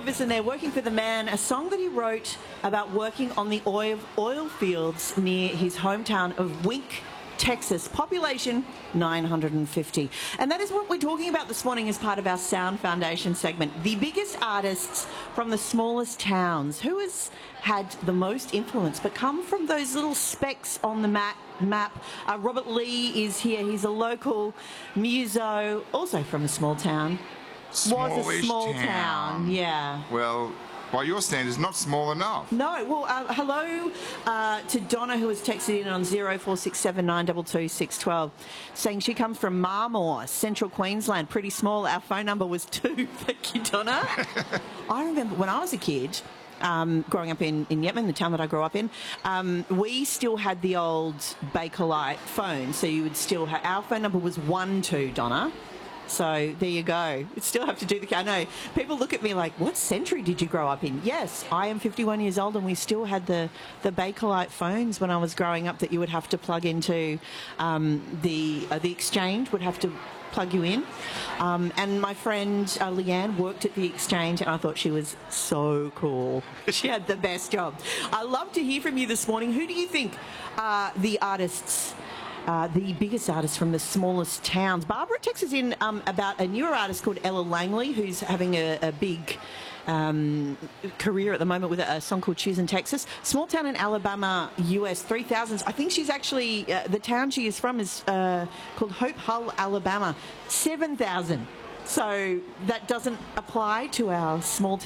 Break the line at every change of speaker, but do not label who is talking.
Davis and they're Working for the Man, a song that he wrote about working on the oil fields near his hometown of Wink, Texas. Population 950. And that is what we're talking about this morning as part of our Sound Foundation segment. The biggest artists from the smallest towns. Who has had the most influence but come from those little specks on the map? Robert Lee is here. He's a local muso, also from a small town.
Smallish
was a small town, yeah.
Well, by your standards, not small enough.
No, well, hello to Donna, who has texted in on 0467 922 612, saying she comes from Marmore, Central Queensland, pretty small. Our phone number was 2. Thank you, Donna. I remember when I was a kid, growing up in Yetman, the town that I grew up in, we still had the old Bakelite phone, so you would still have, our phone number was 12, Donna. So there you go. You still have to do the... I know. People look at me like, what century did you grow up in? Yes, I am 51 years old and we still had the Bakelite phones when I was growing up that you would have to plug into the exchange, would have to plug you in. And my friend Leanne worked at the exchange and I thought she was so cool. She had the best job. I'd love to hear from you this morning. Who do you think are the artists... the biggest artists from the smallest towns? Barbara texts in about a newer artist called Ella Langley, who's having a big career at the moment with a song called Choosing Texas. Small town in Alabama, US, 3,000. I think she's actually, the town she is from is called Hope Hull, Alabama, 7,000. So that doesn't apply to our small town.